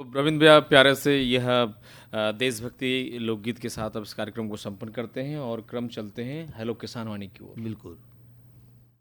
रविंद्र भैया, प्यारे से यह देशभक्ति लोकगीत के साथ अब इस कार्यक्रम को संपन्न करते हैं और क्रम चलते हैं हेलो किसान वाणी की ओर। बिल्कुल।